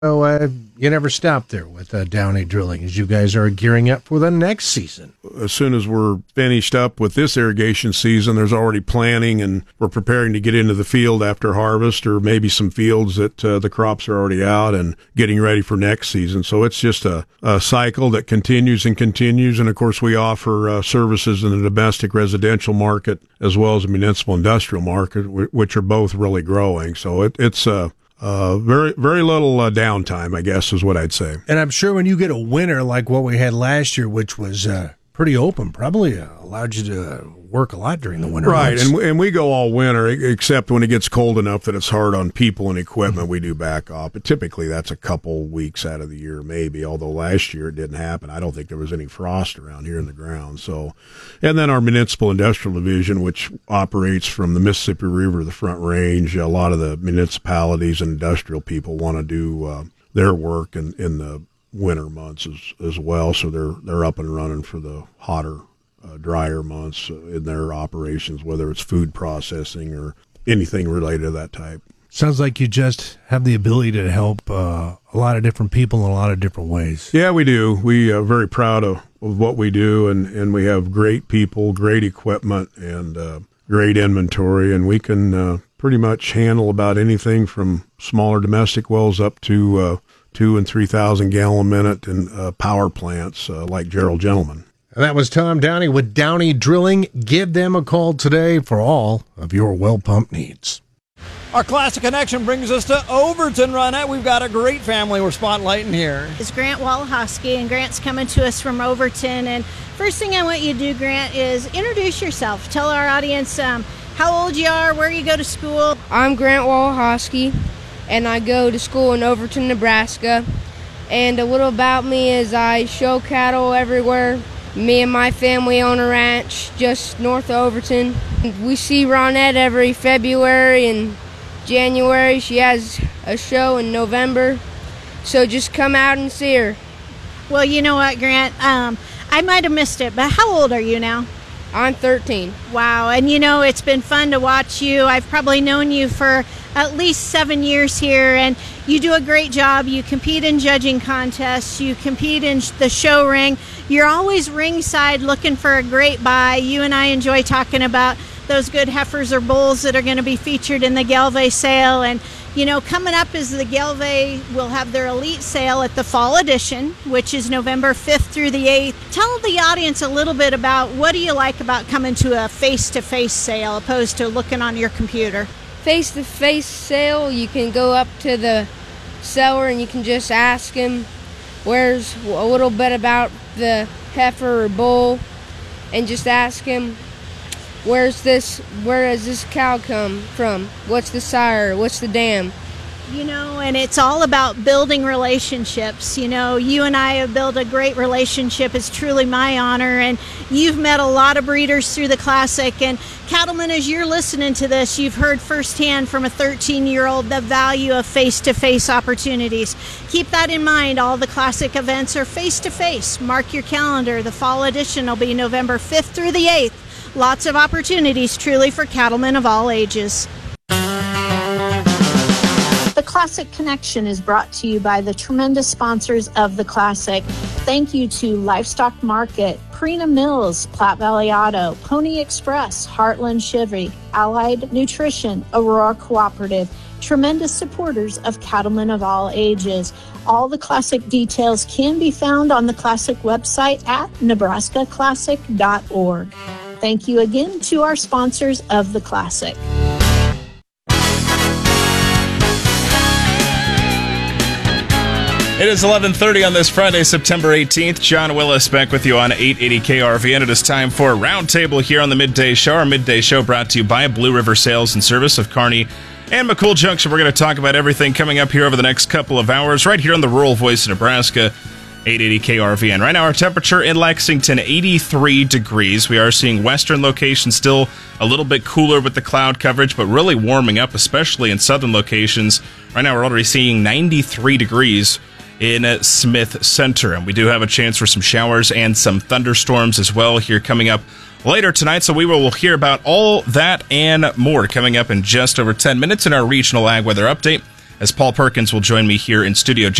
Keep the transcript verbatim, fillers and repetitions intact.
So uh, you never stop there with uh, Downey Drilling as you guys are gearing up for the next season. As soon as we're finished up with this irrigation season, there's already planning, and we're preparing to get into the field after harvest, or maybe some fields that uh, the crops are already out and getting ready for next season. So it's just a, a cycle that continues and continues. And, of course, we offer uh, services in the domestic residential market as well as the municipal industrial market, which are both really growing. So it, it's a uh, Uh, very, very little uh, downtime, I guess, is what I'd say. And I'm sure when you get a winter like what we had last year, which was uh, pretty open, probably uh, allowed you to work a lot during the winter Right, months. and we, and we go all winter, except when it gets cold enough that it's hard on people and equipment, we do back off. But typically that's a couple weeks out of the year, maybe, although last year it didn't happen. I don't think there was any frost around here in the ground. So, and then our municipal industrial division, which operates from the Mississippi River to the Front Range, a lot of the municipalities and industrial people want to do uh, their work in, in the winter months as, as well, so they're they're up and running for the hotter Uh, drier months uh, in their operations, whether it's food processing or anything related to that type. Sounds like you just have the ability to help uh, a lot of different people in a lot of different ways. Yeah, we do. We are very proud of, of what we do, and, and we have great people, great equipment, and uh, great inventory, and we can uh, pretty much handle about anything from smaller domestic wells up to uh, two and three thousand gallon a minute and uh, power plants uh, like Gerald Gentleman. And that was Tom Downey with Downey Drilling. Give them a call today for all of your well pump needs. Our Classic Connection brings us to Overton, Ronette. We've got a great family we're spotlighting here. It's Grant Walahosky, and Grant's coming to us from Overton. And first thing I want you to do, Grant, is introduce yourself. Tell our audience um, how old you are, where you go to school. I'm Grant Walahosky, and I go to school in Overton, Nebraska. And a little about me is I show cattle everywhere. Me and my family own a ranch just north of Overton. We see Ronette every February and January. She has a show in November, so just come out and see her. Well, you know what, Grant? Um, I might have missed it, but how old are you now? I'm thirteen. Wow, and you know, it's been fun to watch you. I've probably known you for at least seven years here, and you do a great job. You compete in judging contests. You compete in the show ring. You're always ringside looking for a great buy. You and I enjoy talking about those good heifers or bulls that are going to be featured in the Gelbvieh sale. And, you know, coming up is the Gelbvieh will have their elite sale at the fall edition, which is November fifth through the eighth. Tell the audience a little bit about what do you like about coming to a face-to-face sale opposed to looking on your computer? Face-to-face sale, you can go up to the seller and you can just ask him where's a little bit about the heifer or bull, and just ask him where's this where does this cow come from, what's the sire, what's the dam. You know, and it's all about building relationships. You know, you and I have built a great relationship. It's truly my honor. And you've met a lot of breeders through the Classic. And cattlemen, as you're listening to this, you've heard firsthand from a thirteen-year-old the value of face-to-face opportunities. Keep that in mind. All the Classic events are face-to-face. Mark your calendar. The fall edition will be November fifth through the eighth. Lots of opportunities truly for cattlemen of all ages. The Classic Connection is brought to you by the tremendous sponsors of the Classic. Thank you to Livestock Market, Purina Mills, Platte Valley Auto, Pony Express, Heartland Chevy, Allied Nutrition, Aurora Cooperative, tremendous supporters of cattlemen of all ages. All the Classic details can be found on the Classic website at nebraska classic dot org. Thank you again to our sponsors of the Classic. It is eleven thirty on this Friday, September eighteenth. John Willis back with you on eight eighty K R V, and it is time for a roundtable here on the Midday Show. Our Midday Show brought to you by Blue River Sales and Service of Kearney and McCool Junction. We're going to talk about everything coming up here over the next couple of hours right here on the Rural Voice of Nebraska, eight eighty K R V. And right now our temperature in Lexington, eighty-three degrees. We are seeing western locations still a little bit cooler with the cloud coverage, but really warming up, especially in southern locations. Right now we're already seeing ninety-three degrees in Smith Center. And we do have a chance for some showers and some thunderstorms as well here coming up later tonight. So we will hear about all that and more coming up in just over ten minutes in our regional ag weather update. as Paul Perkins will join me here in studio.